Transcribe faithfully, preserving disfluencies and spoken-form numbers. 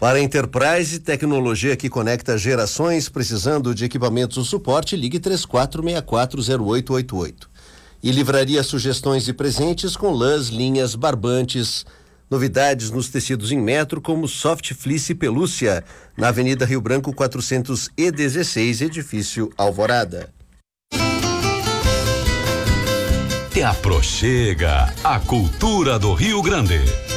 Para a Enterprise, tecnologia que conecta gerações, precisando de equipamentos ou suporte, ligue três quatro seis quatro zero oito oito oito. E Livraria Sugestões e Presentes com lãs, linhas, barbantes, novidades nos tecidos em metro, como Soft Fleece Pelúcia, na Avenida Rio Branco quatrocentos e dezesseis, edifício Alvorada. Te aproxega a cultura do Rio Grande.